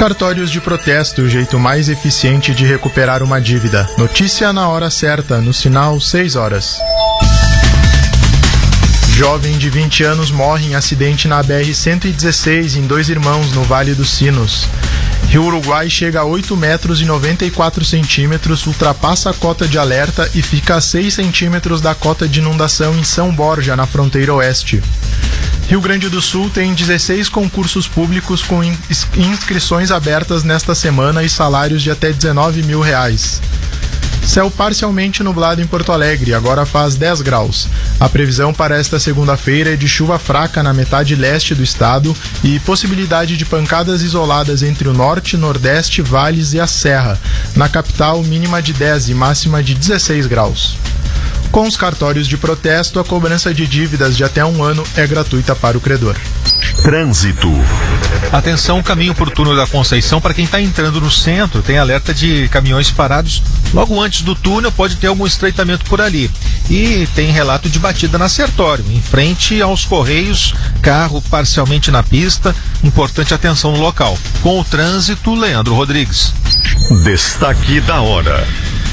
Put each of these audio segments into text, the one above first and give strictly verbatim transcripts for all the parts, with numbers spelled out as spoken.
Cartórios de protesto, o jeito mais eficiente de recuperar uma dívida. Notícia na hora certa, no sinal seis horas. Jovem de vinte anos morre em acidente na B R cento e dezesseis em Dois Irmãos, no Vale dos Sinos. Rio Uruguai chega a oito metros e noventa e quatro centímetros, ultrapassa a cota de alerta e fica a seis centímetros da cota de inundação em São Borja, na fronteira oeste. Rio Grande do Sul tem dezesseis concursos públicos com inscrições abertas nesta semana e salários de até dezenove mil reais. Céu parcialmente nublado em Porto Alegre, agora faz dez graus. A previsão para esta segunda-feira é de chuva fraca na metade leste do estado e possibilidade de pancadas isoladas entre o norte, nordeste, vales e a serra. Na capital, mínima de dez e máxima de dezesseis graus. Com os cartórios de protesto, a cobrança de dívidas de até um ano é gratuita para o credor. Trânsito. Atenção, caminho por túnel da Conceição, para quem está entrando no centro, tem alerta de caminhões parados logo antes do túnel, pode ter algum estreitamento por ali. E tem relato de batida na Sertório, em frente aos Correios, carro parcialmente na pista, importante atenção no local. Com o trânsito, Leandro Rodrigues. Destaque da hora.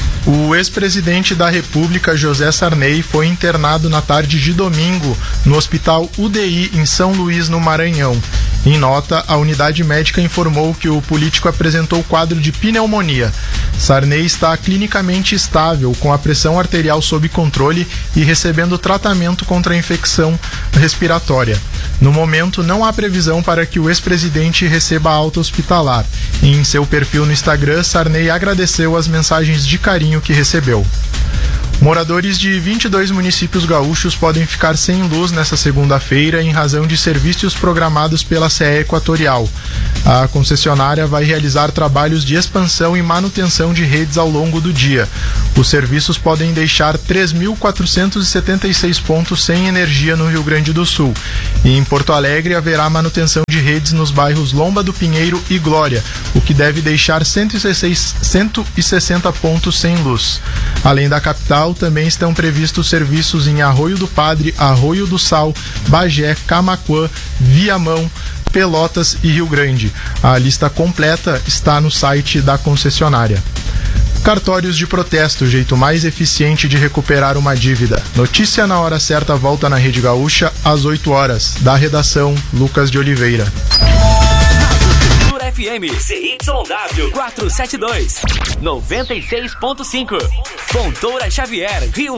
O ex-presidente da República, José Sarney, foi internado na tarde de domingo no Hospital U D I em São Luís, no Maranhão. Em nota, a unidade médica informou que o político apresentou quadro de pneumonia. Sarney está clinicamente estável, com a pressão arterial sob controle e recebendo tratamento contra a infecção respiratória. No momento, não há previsão para que o ex-presidente receba alta hospitalar. Em seu perfil no Instagram, Sarney agradeceu as mensagens de carinho que recebeu. Moradores de vinte e dois municípios gaúchos podem ficar sem luz nesta segunda-feira em razão de serviços programados pela C E Equatorial. A concessionária vai realizar trabalhos de expansão e manutenção de redes ao longo do dia. Os serviços podem deixar três mil quatrocentos e setenta e seis pontos sem energia no Rio Grande do Sul. E em Porto Alegre haverá manutenção de redes nos bairros Lomba do Pinheiro e Glória, o que deve deixar cento e sessenta pontos sem luz. Além da capital, também estão previstos serviços em Arroio do Padre, Arroio do Sal, Bagé, Camaquã, Viamão, Pelotas e Rio Grande. A lista completa está no site da concessionária. Cartórios de protesto, o jeito mais eficiente de recuperar uma dívida. Notícia na hora certa volta na Rede Gaúcha às oito horas. Da redação, Lucas de Oliveira. F M C Y W quatrocentos e setenta e dois, noventa e seis ponto cinco. Fontoura Xavier, Rio